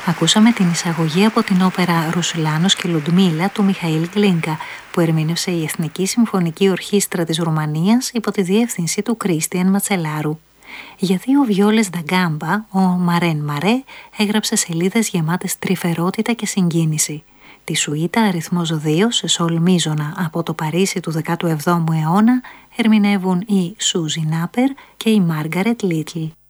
Ακούσαμε την εισαγωγή από την όπερα «Ρουσουλάνος και Λουντμίλα» του Μιχαήλ Γκλίνκα, που ερμήνευσε η Εθνική Συμφωνική Ορχήστρα της Ρουμανίας υπό τη διεύθυνση του Κρίστιαν Ματσελάρου. Για δύο βιόλες da gamba, ο Μαρέν Μαρέ έγραψε σελίδες γεμάτες τρυφερότητα και συγκίνηση. Τη σουίτα αριθμός 2 σε σολ μίζωνα από το Παρίσι του 17ου αιώνα ερμηνεύουν η Σούζι Νάπερ και η Μάργαρετ Λίτλ.